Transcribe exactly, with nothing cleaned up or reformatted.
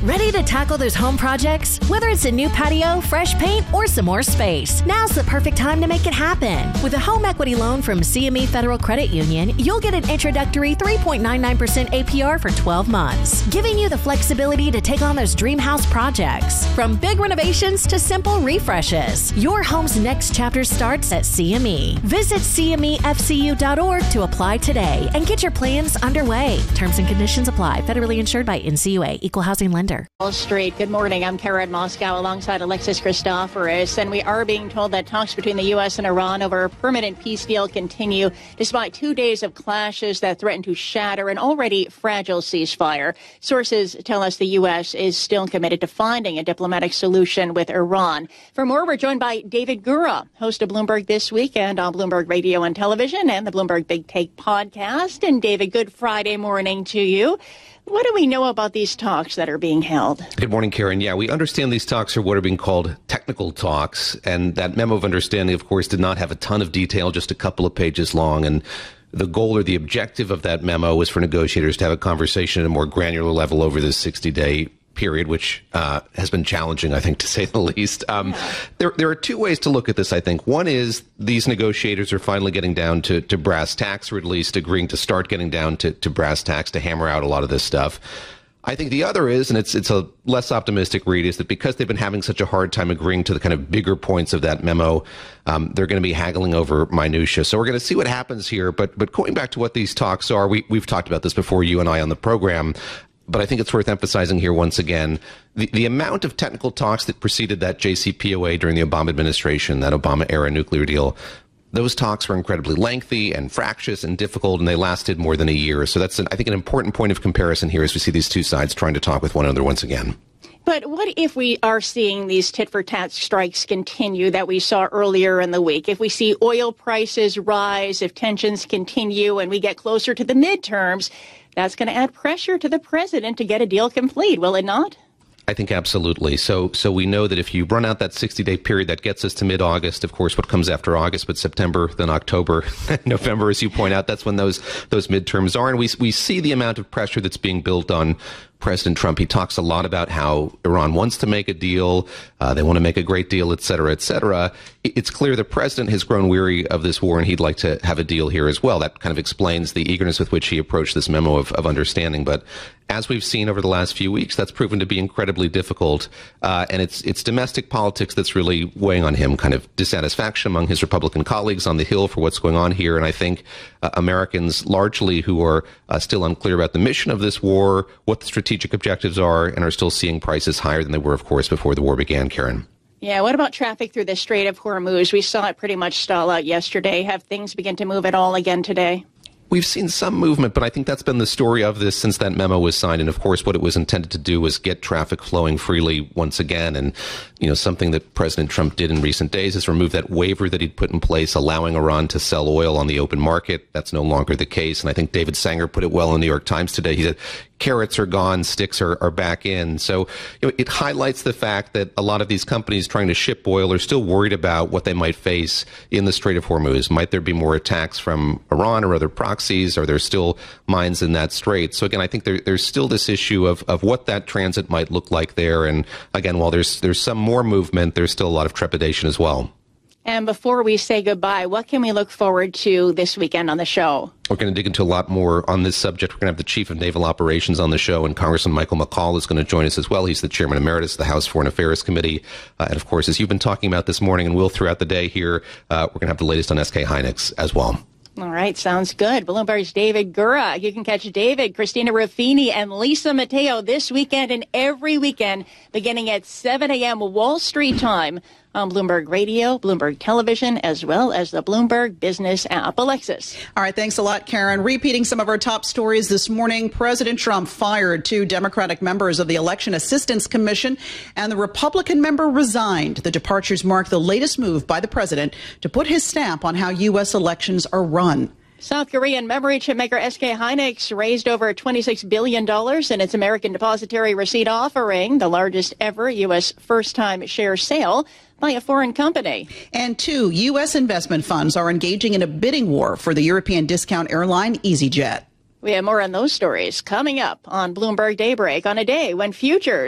Ready to tackle those home projects? Whether it's a new patio, fresh paint, or some more space, now's the perfect time to make it happen. With a home equity loan from C M E Federal Credit Union, you'll get an introductory three point nine nine percent A P R for twelve months, giving you the flexibility to take on those dream house projects. From big renovations to simple refreshes, your home's next chapter starts at C M E. Visit C M E F C U dot org to apply today and get your plans underway. Terms and conditions apply. Federally insured by N C U A, Equal Housing Lender. Wall Street. Good morning. I'm Karen Moscow alongside Alexis Christoforous, and we are being told that talks between the U S and Iran over a permanent peace deal continue despite two days of clashes that threaten to shatter an already fragile ceasefire. Sources tell us the U S is still committed to finding a diplomatic solution with Iran. For more, we're joined by David Gura, host of Bloomberg This Weekend on Bloomberg Radio and Television and the Bloomberg Big Take podcast. And David, good Friday morning to you. What do we know about these talks that are being held? Good morning, Karen. Yeah, we understand these talks are what are being called technical talks. And that memo of understanding, of course, did not have a ton of detail, just a couple of pages long. And the goal or the objective of that memo was for negotiators to have a conversation at a more granular level over this sixty-day period, which uh, has been challenging, I think, to say the least. Um, yeah. there, there are two ways to look at this, I think. One is these negotiators are finally getting down to, to brass tacks, or at least agreeing to start getting down to, to brass tacks to hammer out a lot of this stuff. I think the other is, and it's it's a less optimistic read, is that because they've been having such a hard time agreeing to the kind of bigger points of that memo, um, they're going to be haggling over minutia. So we're going to see what happens here. But but going back to what these talks are, we, we've talked about this before, you and I, on the program. But I think it's worth emphasizing here once again, the, the amount of technical talks that preceded that J C P O A during the Obama administration, that Obama-era nuclear deal, those talks were incredibly lengthy and fractious and difficult, and they lasted more than a year. So that's, an, I think, an important point of comparison here as we see these two sides trying to talk with one another once again. But what if we are seeing these tit-for-tat strikes continue that we saw earlier in the week? If we see oil prices rise, if tensions continue and we get closer to the midterms, that's going to add pressure to the president to get a deal complete, will it not? I think absolutely. So so we know that if you run out that sixty-day period, that gets us to mid-August. Of course, what comes after August, but September, then October, November, as you point out, that's when those those midterms are. And we we see the amount of pressure that's being built on President Trump. He talks a lot about how Iran wants to make a deal. Uh, they want to make a great deal, et cetera, et cetera. It's clear the president has grown weary of this war, and he'd like to have a deal here as well. That kind of explains the eagerness with which he approached this memo of, of understanding. But as we've seen over the last few weeks, that's proven to be incredibly difficult. Uh, and it's it's domestic politics that's really weighing on him, kind of dissatisfaction among his Republican colleagues on the Hill for what's going on here. And I think uh, Americans largely who are uh, still unclear about the mission of this war, what the strategic objectives are, and are still seeing prices higher than they were, of course, before the war began, Karen. Yeah, what about traffic through the Strait of Hormuz? We saw it pretty much stall out yesterday. Have things begin to move at all again today? We've seen some movement, but I think that's been the story of this since that memo was signed. And of course, what it was intended to do was get traffic flowing freely once again. And, you know, something that President Trump did in recent days is remove that waiver that he'd put in place, allowing Iran to sell oil on the open market. That's no longer the case. And I think David Sanger put it well in the New York Times today. He said, carrots are gone, sticks are, are back in. So you know, it highlights the fact that a lot of these companies trying to ship oil are still worried about what they might face in the Strait of Hormuz. Might there be more attacks from Iran or other proxies? Are there still mines in that strait? So again, I think there, there's still this issue of, of what that transit might look like there. And again, while there's there's some more movement, there's still a lot of trepidation as well. And before we say goodbye, what can we look forward to this weekend on the show? We're going to dig into a lot more on this subject. We're going to have the Chief of Naval Operations on the show, and Congressman Michael McCaul is going to join us as well. He's the Chairman Emeritus of the House Foreign Affairs Committee. Uh, and of course, as you've been talking about this morning and will throughout the day here, uh, we're going to have the latest on S K Hynix as well. All right, sounds good. Bloomberg's David Gura. You can catch David, Christina Ruffini, and Lisa Mateo this weekend and every weekend beginning at seven a.m. Wall Street time on Bloomberg Radio, Bloomberg Television, as well as the Bloomberg Business app. Alexis. All right, thanks a lot, Karen. Repeating some of our top stories this morning, President Trump fired two Democratic members of the Election Assistance Commission, and the Republican member resigned. The departures mark the latest move by the president to put his stamp on how U S elections are run. South Korean memory chip maker S K Hynix raised over twenty-six billion dollars in its American Depository Receipt offering, the largest ever U S first-time share sale by a foreign company. And two U S investment funds are engaging in a bidding war for the European discount airline EasyJet. We have more on those stories coming up on Bloomberg Daybreak on a day when futures